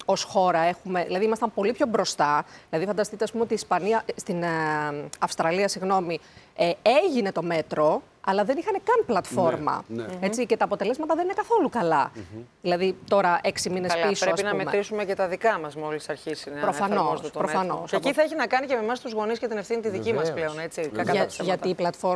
ως χώρα έχουμε, δηλαδή ήμασταν πολύ πιο μπροστά. Δηλαδή, φανταστείτε, ας πούμε, ότι στην Αυστραλία, συγγνώμη, έγινε το μέτρο, αλλά δεν είχαν καν πλατφόρμα. Ναι. Έτσι, και τα αποτελέσματα δεν είναι καθόλου καλά. Δηλαδή, τώρα 6 μήνες πίσω. Πρέπει να μετρήσουμε και τα δικά μας μόλις αρχίσει να εφαρμόζεται το μέτρο. Και εκεί θα έχει να κάνει και με εμάς τους γονείς και την ευθύνη τη δική μας πλέον. Έτσι, γιατί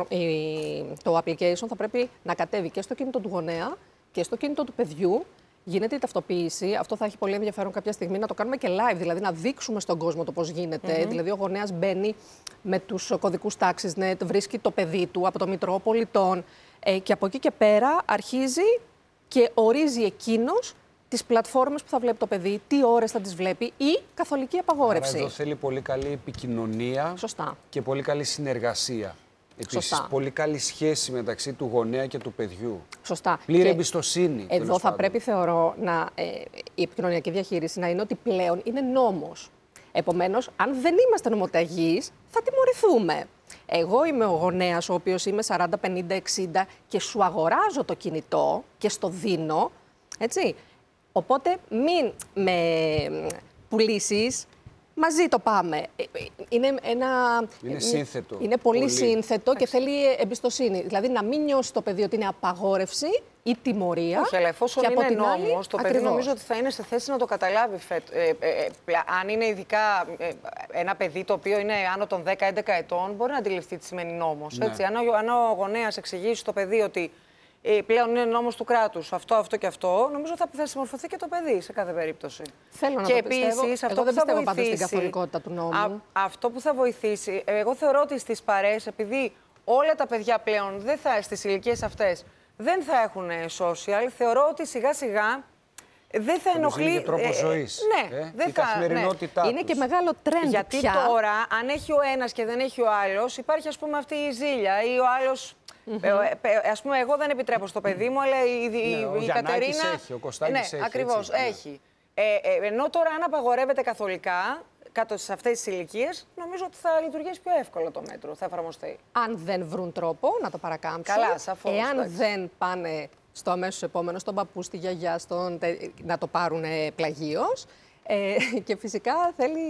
το application θα πρέπει να κατέβει και στο κινητό του γονέα και στο κινητό του παιδιού. Γίνεται η ταυτοποίηση. Αυτό θα έχει πολύ ενδιαφέρον κάποια στιγμή να το κάνουμε και live, δηλαδή να δείξουμε στον κόσμο το πώς γίνεται. Δηλαδή, ο γονέας μπαίνει με τους κωδικούς τάξης, βρίσκει το παιδί του από το Μητρό Πολιτών και από εκεί και πέρα αρχίζει και ορίζει εκείνος τις πλατφόρμες που θα βλέπει το παιδί, τι ώρες θα τις βλέπει ή καθολική απαγόρευση. Άρα εδώ θέλει πολύ καλή επικοινωνία. Σωστά. Και πολύ καλή συνεργασία. Επίσης, πολύ καλή σχέση μεταξύ του γονέα και του παιδιού. Σωστά. Πλήρη εμπιστοσύνη. Εδώ θα πρέπει, θεωρώ, η επικοινωνιακή διαχείριση να είναι ότι πλέον είναι νόμος. Επομένως, αν δεν είμαστε νομοταγείς, θα τιμωρηθούμε. Εγώ είμαι ο γονέας, ο οποίος είμαι 40, 50, 60 και σου αγοράζω το κινητό και στο δίνω, έτσι. Οπότε μην με πουλήσεις. Μαζί το πάμε. Είναι σύνθετο. Είναι πολύ σύνθετο και θέλει εμπιστοσύνη. Δηλαδή να μην νιώσει το παιδί ότι είναι απαγόρευση ή τιμωρία. Όχι, αλλά εφόσον είναι νόμος, το παιδί νομίζω ότι θα είναι σε θέση να το καταλάβει. Αν είναι ειδικά ένα παιδί το οποίο είναι άνω των 10-11 ετών, μπορεί να αντιληφθεί τι σημαίνει νόμος. Ναι. Αν ο γονέας εξηγήσει στο παιδί ότι πλέον είναι νόμος του κράτους, αυτό και αυτό, νομίζω θα συμμορφωθεί και το παιδί σε κάθε περίπτωση. Θέλω να και το πιστεύω. Επίσης, αυτό εγώ δεν που θα πιστεύω βοηθήσει, πάντα στην καθολικότητα του νόμου. Αυτό που θα βοηθήσει, εγώ θεωρώ ότι στις παρέες, επειδή όλα τα παιδιά πλέον στις ηλικίες αυτές δεν θα έχουν social, θεωρώ ότι σιγά σιγά δεν θα ενοχλεί. Είναι και τρόπος ζωής. Ναι, η καθημερινότητά τους. Είναι και μεγάλο τρέντ Γιατί πια. τώρα, αν έχει ο ένας και δεν έχει ο άλλος, υπάρχει ας πούμε αυτή η ζήλια ή ο άλλος. Ας πούμε, εγώ δεν επιτρέπω στο παιδί μου, αλλά η Κατερίνα. Έχει, ο Κωστάκης έχει. Ακριβώς, έχει. Ενώ τώρα, αν απαγορεύεται καθολικά, κάτω σε αυτές τις ηλικίες, νομίζω ότι θα λειτουργήσει πιο εύκολα το μέτρο, θα εφαρμοστεί. Αν δεν βρουν τρόπο να το παρακάμψουν. Καλά, σαφώς. Εάν δεν πάνε στο αμέσως επόμενο, στον παππού, στη γιαγιά, να το πάρουν πλαγίως. Και φυσικά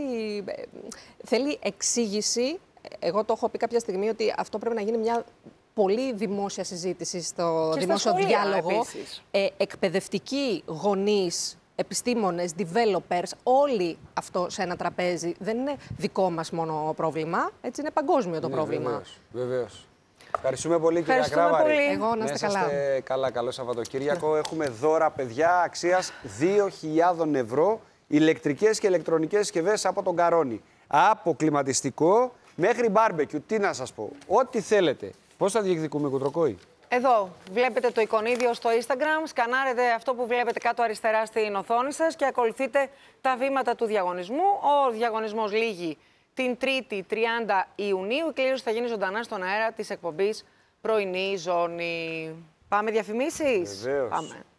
θέλει εξήγηση. Εγώ το έχω πει κάποια στιγμή ότι αυτό πρέπει να γίνει μια πολύ δημόσια συζήτηση στο δημόσιο διάλογο. Εκπαιδευτικοί, γονείς, επιστήμονες, developers, όλοι αυτό σε ένα τραπέζι. Δεν είναι δικό μας μόνο πρόβλημα, έτσι είναι παγκόσμιο το πρόβλημα. Βεβαίως. Ευχαριστούμε πολύ, κυρία Κράβαρη. Εγώ να είστε καλά. Καλό Σαββατοκύριακο. Έχουμε δώρα, παιδιά, αξίας 2.000 ευρώ, ηλεκτρικές και ηλεκτρονικές συσκευές από τον Καρόνι. Από κλιματιστικό μέχρι μπάρμπεκιου. Τι να σας πω, ό,τι θέλετε. Πώς θα διεκδικούμε, Κουτροκόη? Εδώ βλέπετε το εικονίδιο στο Instagram, σκανάρετε αυτό που βλέπετε κάτω αριστερά στην οθόνη σας και ακολουθείτε τα βήματα του διαγωνισμού. Ο διαγωνισμός λήγει την 3η 30 Ιουνίου. Η κλήρωση θα γίνει ζωντανά στον αέρα της εκπομπής Πρωινή Ζώνη. Πάμε διαφημίσεις? Βεβαίως. Πάμε.